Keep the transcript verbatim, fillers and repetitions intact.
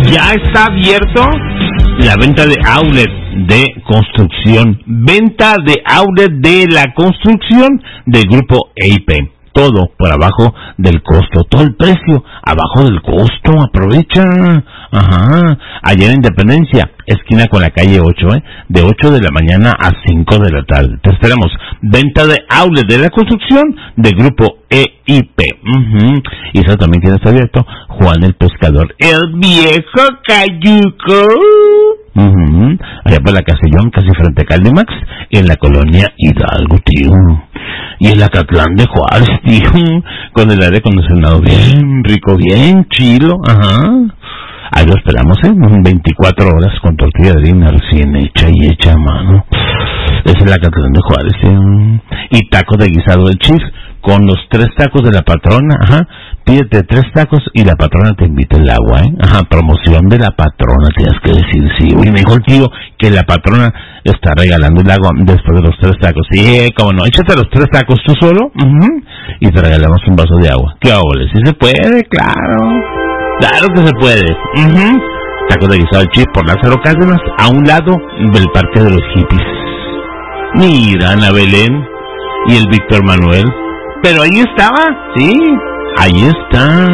Ya está abierto la venta de outlet de construcción. Venta de outlet de la construcción del grupo E I P. Todo por abajo del costo, todo el precio abajo del costo, aprovecha. Ajá, allá en Independencia, esquina con la calle ocho, ¿eh? De ocho de la mañana a cinco de la tarde. Te esperamos. Venta de outlet de la construcción del grupo E I P. Uh-huh. Y eso también tiene abierto Juan el Pescador, el viejo cayuco. Uh-huh. Allá por la Casillón, casi frente a Caldimax, en la colonia Hidalgo, tío. Y en la Catlán de Juárez, tío, con el aire acondicionado bien rico, bien chilo, ajá. Ahí lo esperamos, ¿eh? veinticuatro horas con tortilla de harina recién hecha y hecha a mano. Esa es la Catlán de Juárez, ¿eh? Y tacos de guisado del chif, con los tres tacos de la patrona, ajá. Pídete tres tacos y la patrona te invita el agua, ¿eh? Ajá, promoción de la patrona, tienes que decir, sí. Oye, me dijo el tío que la patrona está regalando el agua después de los tres tacos. Sí, como no, échate los tres tacos tú solo, uh-huh, y te regalamos un vaso de agua. ¿Qué óvole? Sí se puede, claro. Claro que se puede. Uh-huh. Tacos de guisado del chif por Lázaro Cárdenas, a un lado del Parque de los Hippies. Mira, Ana Belén y el Víctor Manuel. Pero ahí estaba, sí, ahí está.